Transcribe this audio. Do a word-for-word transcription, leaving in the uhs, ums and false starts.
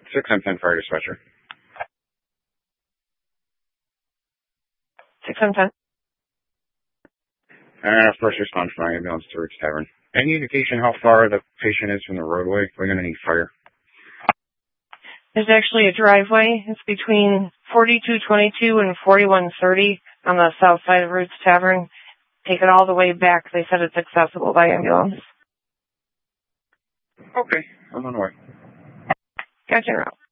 six M ten Fire Dispatcher. six M ten. Uh, first response from my ambulance to Roots Tavern. Any indication how far the patient is from the roadway? We're going to need fire. There's actually a driveway. It's between forty-two twenty-two and forty-one thirty on the south side of Roots Tavern. Take it all the way back. They said it's accessible by ambulance. Okay, I'm on the way. Gotcha.